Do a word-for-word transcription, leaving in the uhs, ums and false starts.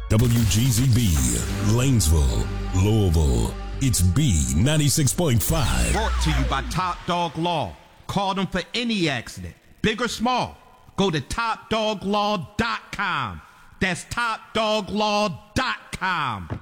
W G Z B, Lanesville, Louisville. It's B ninety-six point five. Brought to you by Top Dog Law. Call them for any accident, big or small. Go to top dog law dot com. That's top dog law dot com.